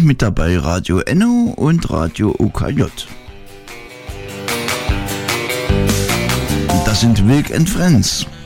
sind mit dabei Radio Enno und Radio OKJ. Das sind Wilk & Friends.